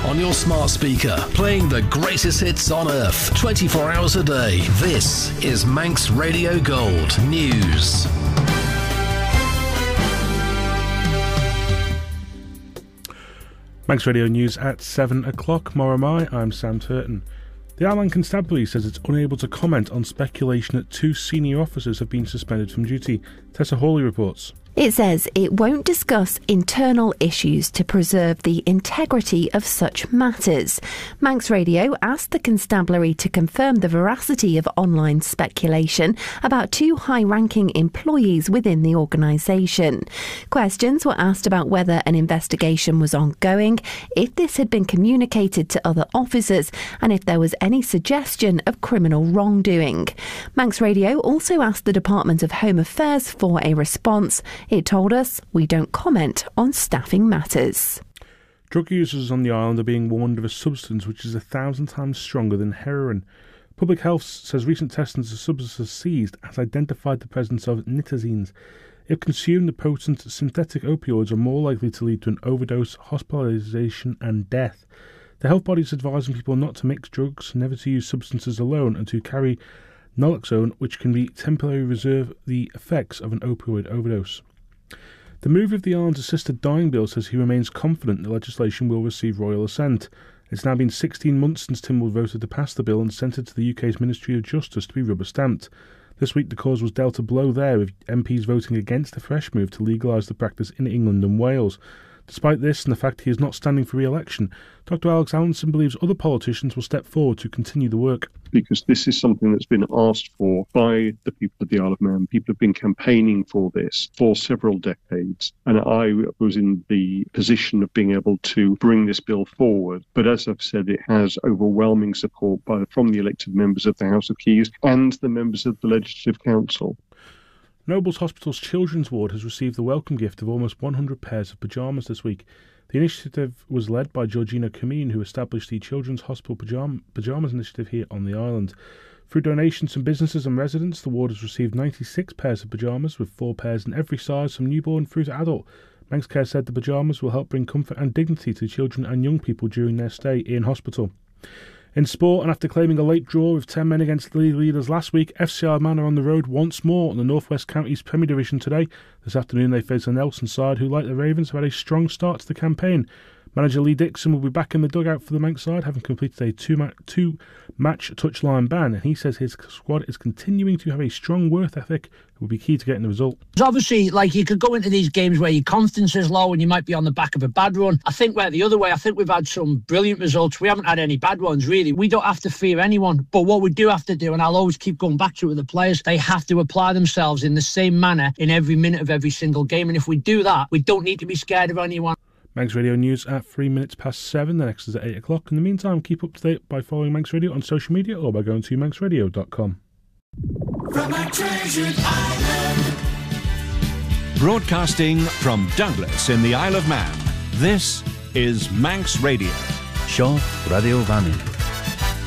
on your smart speaker, playing the greatest hits on earth, 24 hours a day. This is Manx Radio Gold News. Manx Radio News at 7 o'clock. Moramai, I'm Sam Turton. The Ireland Constabulary says it's unable to comment on speculation that 2 senior officers have been suspended from duty. Tessa Hawley reports. It says it won't discuss internal issues to preserve the integrity of such matters. Manx Radio asked the Constabulary to confirm the veracity of online speculation about 2 high-ranking employees within the organisation. Questions were asked about whether an investigation was ongoing, if this had been communicated to other officers, and if there was any suggestion of criminal wrongdoing. Manx Radio also asked the Department of Home Affairs for a response. It told us, we don't comment on staffing matters. Drug users on the island are being warned of a substance which is 1,000 times stronger than heroin. Public Health says recent testing of the substances seized has identified the presence of nitazenes. If consumed, the potent synthetic opioids are more likely to lead to an overdose, hospitalisation and death. The health body is advising people not to mix drugs, never to use substances alone, and to carry naloxone, which can be temporarily reserve the effects of an opioid overdose. The mover of the island's assisted dying bill says he remains confident the legislation will receive royal assent. It's now been 16 months since Tynwald voted to pass the bill and sent it to the UK's Ministry of Justice to be rubber-stamped. This week the cause was dealt a blow there, with MPs voting against the fresh move to legalise the practice in England and Wales. Despite this and the fact he is not standing for re-election, Dr Alex Allinson believes other politicians will step forward to continue the work. Because this is something that's been asked for by the people of the Isle of Man. People have been campaigning for this for several decades. And I was in the position of being able to bring this bill forward. But as I've said, it has overwhelming support from the elected members of the House of Keys and the members of the Legislative Council. Nobles Hospital's Children's Ward has received the welcome gift of almost 100 pairs of pyjamas this week. The initiative was led by Georgina Cameen, who established the Children's Hospital Pyjamas Initiative here on the island. Through donations from businesses and residents, the ward has received 96 pairs of pyjamas, with 4 pairs in every size from newborn through to adult. Manx Care said the pyjamas will help bring comfort and dignity to children and young people during their stay in hospital. In sport, and after claiming a late draw with 10 men against the league leaders last week, FCI Man are on the road once more in the North West Counties Premier Division today. This afternoon they face the Nelson side, who, like the Ravens, have had a strong start to the campaign. Manager Lee Dixon will be back in the dugout for the Manx side, having completed a two-match touchline ban, and he says his squad is continuing to have a strong work ethic that will be key to getting the result. Obviously, you could go into these games where your confidence is low and you might be on the back of a bad run. I think we're the other way. I think we've had some brilliant results. We haven't had any bad ones, really. We don't have to fear anyone. But what we do have to do, and I'll always keep going back to it with the players, they have to apply themselves in the same manner in every minute of every single game. And if we do that, we don't need to be scared of anyone. Manx Radio News at 3 minutes past 7. The next is at 8 o'clock. In the meantime, keep up to date by following Manx Radio on social media or by going to manxradio.com. From our treasured island. Broadcasting from Douglas in the Isle of Man, this is Manx Radio. Seo Radio Vannin.